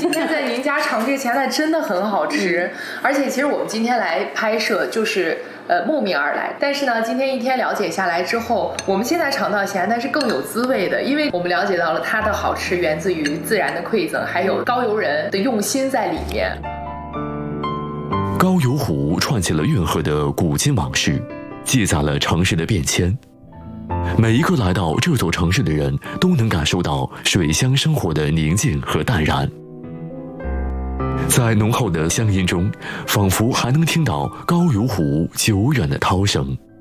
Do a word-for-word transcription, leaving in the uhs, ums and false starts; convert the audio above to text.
今天在您家尝这个咸菜真的很好吃，而且其实我们今天来拍摄就是呃慕名而来，但是呢，今天一天了解下来之后，我们现在尝到咸菜是更有滋味的，因为我们了解到了它的好吃源自于自然的馈赠，还有高邮人的用心在里面。 高邮湖串起了运河的古今往事，记载了城市的变迁。每一个来到这座城市的人都能感受到水乡生活的宁静和淡然，在浓厚的乡音中，仿佛还能听到高邮湖久远的涛声。